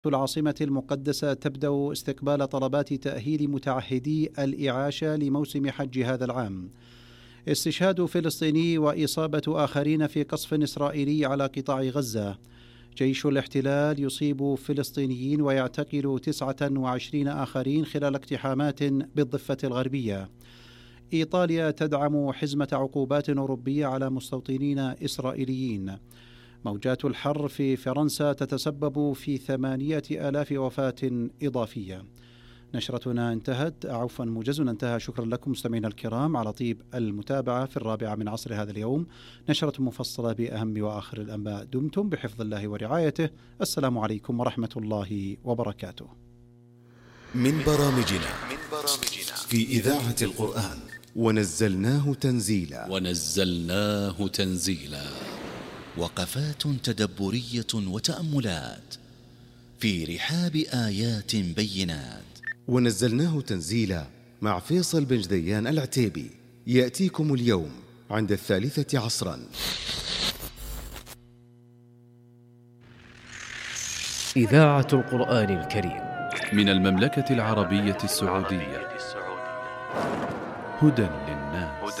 العاصمة المقدسة تبدأ استقبال طلبات تأهيل متعهدي الإعاشة لموسم حج هذا العام. استشهاد فلسطيني وإصابة آخرين في قصف إسرائيلي على قطاع غزة. جيش الاحتلال يصيب فلسطينيين ويعتقل 29 آخرين خلال اقتحامات بالضفة الغربية. إيطاليا تدعم حزمة عقوبات أوروبية على مستوطنين إسرائيليين. موجات الحر في فرنسا تتسبب في 8,000 وفاة إضافية. نشرتنا انتهت، عفوا موجزنا انتهى. شكرا لكم مستمعينا الكرام على طيب المتابعة في 4 من عصر هذا اليوم، نشرة مفصلة بأهم وآخر الأنباء. دمتم بحفظ الله ورعايته. السلام عليكم ورحمة الله وبركاته. من برامجنا في إذاعة القرآن ونزلناه تنزيلا وقفات تدبرية وتأملات في رحاب آيات بينات. ونزلناه تنزيلا مع فيصل بن جديان العتيبي، يأتيكم اليوم عند 3 عصرا. إذاعة القرآن الكريم من المملكة العربية السعودية، هدى للناس.